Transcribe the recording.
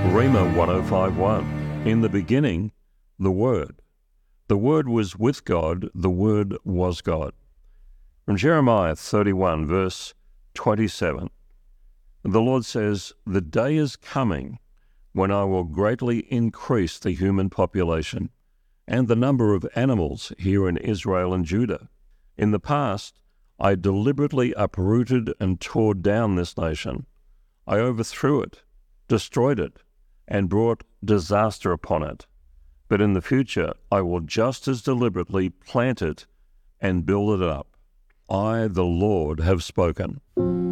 Rhema 1051. In the beginning, the Word. The Word was with God, the Word was God. From Jeremiah 31, verse 27, the Lord says, "The day is coming when I will greatly increase the human population and the number of animals here in Israel and Judah. In the past, I deliberately uprooted and tore down this nation. I overthrew it, destroyed it, and brought disaster upon it. But in the future, I will just as deliberately plant it and build it up. I, the Lord, have spoken."